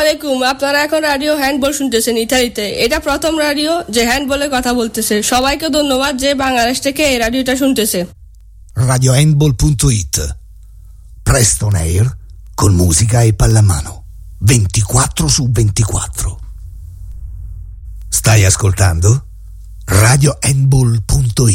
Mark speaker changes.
Speaker 1: আলাইকুম, আপনারা এখন রাডিও হ্যান্ডবল শুনতেছেন ইতালিতে। এটা প্রথম রাডিও যে হ্যান্ডবলে কথা বলতেছে। সবাইকে ধন্যবাদ যে বাংলাদেশ থেকে এই রাডিওটা শুনতেছে।
Speaker 2: radiohandball.it, presto on air con musica e pallamano 24/24. Stai ascoltando radiohandball.it.